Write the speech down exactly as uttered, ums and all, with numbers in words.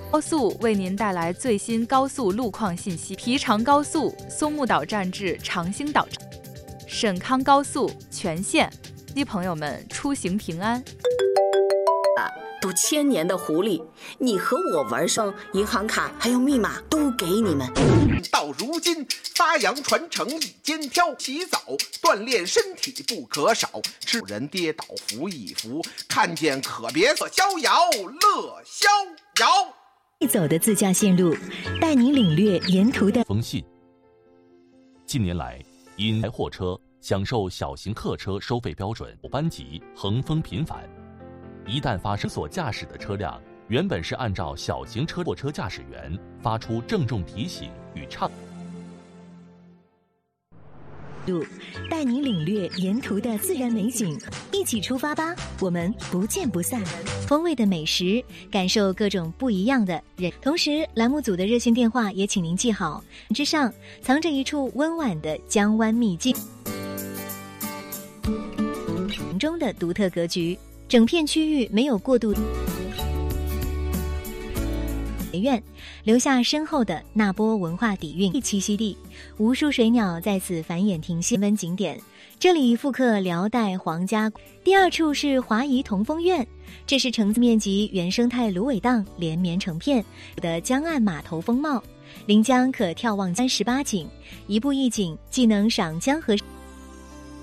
高速为您带来最新高速路况信息。皮长高速松木岛站至长兴岛站，沈康高速全线，机朋友们出行平安。 都千年的狐狸，你和我玩上银行卡还有密码都给你们。 到如今发扬传承一肩挑，洗澡锻炼身体不可少，吃人跌倒扶一扶，看见可别乐逍遥，乐逍遥。 必走的自驾线路，带您领略沿途的封信。近年来，因货车享受小型客车收费标准班级横风频繁。一旦发生所驾驶的车辆原本是按照小型车货车驾驶员发出郑重提醒与倡路，带您领略沿途的自然美景，一起出发吧，我们不见不散。风味的美食，感受各种不一样的人。同时，栏目组的热线电话也请您记好，之上藏着一处温婉的江湾秘境中的独特格局。整片区域没有过度院，留下深厚的那波文化底蕴栖息地，无数水鸟在此繁衍停歇。温景点，这里复刻辽代皇家。第二处是华夷同风院，这是城面积原生态芦苇荡连绵成片的江岸码头风貌，临江可眺望三十八景，一步一景，既能赏江和